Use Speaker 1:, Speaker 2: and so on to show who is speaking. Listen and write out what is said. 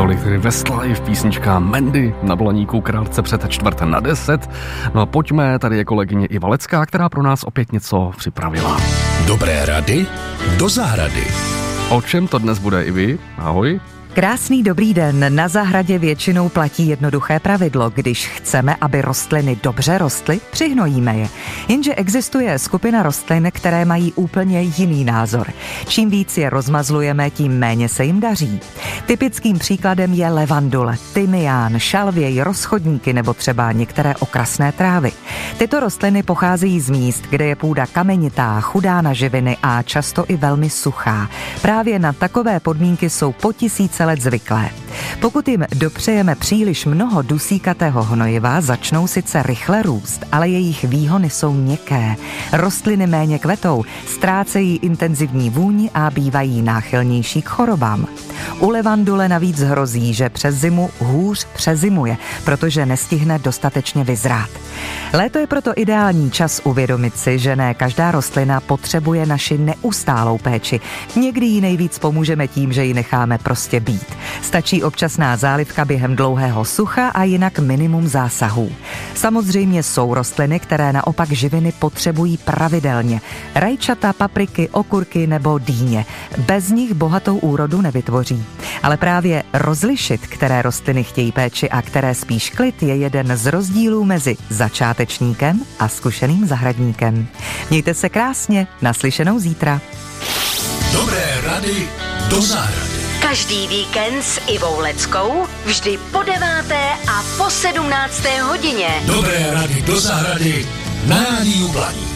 Speaker 1: Tolik tedy Westlife, písnička Mandy na Blaníku krátce před 9:45. No a pojďme, tady je kolegyně Iva Lecká, která pro nás opět něco připravila.
Speaker 2: Dobré rady do zahrady.
Speaker 1: O čem to dnes bude, Ivi? Ahoj.
Speaker 3: Krásný dobrý den. Na zahradě většinou platí jednoduché pravidlo. Když chceme, aby rostliny dobře rostly, přihnojíme je. Jenže existuje skupina rostlin, které mají úplně jiný názor. Čím víc je rozmazlujeme, tím méně se jim daří. Typickým příkladem je levandule, tymián, šalvěj, rozchodníky nebo třeba některé okrasné trávy. Tyto rostliny pocházejí z míst, kde je půda kamenitá, chudá na živiny a často i velmi suchá. Právě na takové podmínky jsou po tisíce let zvyklé. Pokud jim dopřejeme příliš mnoho dusíkatého hnojiva, začnou sice rychle růst, ale jejich výhony jsou měkké. Rostliny méně kvetou, ztrácejí intenzivní vůni a bývají náchylnější k chorobám. U levandule navíc hrozí, že přes zimu hůř přezimuje, protože nestihne dostatečně vyzrát. Léto je proto ideální čas uvědomit si, že ne každá rostlina potřebuje naši neustálou péči. Někdy jí nejvíc pomůžeme tím, že ji necháme prostě být. Stačí občasná zálivka během dlouhého sucha a jinak minimum zásahů. Samozřejmě jsou rostliny, které naopak živiny potřebují pravidelně. Rajčata, papriky, okurky nebo dýně. Bez nich bohatou úrodu nevytvoří. Ale právě rozlišit, které rostliny chtějí péči a které spíš klid, je jeden z rozdílů mezi začátečníkem a zkušeným zahradníkem. Mějte se krásně, naslyšenou zítra.
Speaker 2: Dobré rady do zahrady.
Speaker 4: Každý víkend s Ivou Leckou vždy po 9. a po 17. hodině.
Speaker 2: Dobré rady do zahrady na Rádiu Blaník.